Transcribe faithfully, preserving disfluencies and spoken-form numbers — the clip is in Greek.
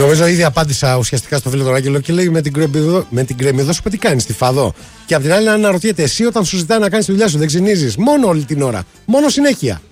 Νομίζω ήδη απάντησα ουσιαστικά στο φίλο τον Άγγελο και λέει με την, κρεμμυδό, με την κρεμμυδό σου τι κάνεις, τη φαδό. Και απ' την άλλη να αναρωτιέται εσύ όταν σου ζητάει να κάνεις τη δουλειά σου, δεν ξυνίζεις. Μόνο όλη την ώρα. Μόνο συνέχεια.